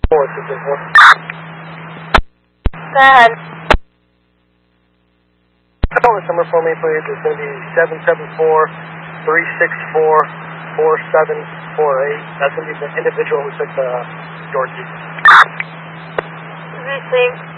Go ahead. Call this number for me, please. It's going to be 774-364-4748. That's going to be the individual who took the door key. Received.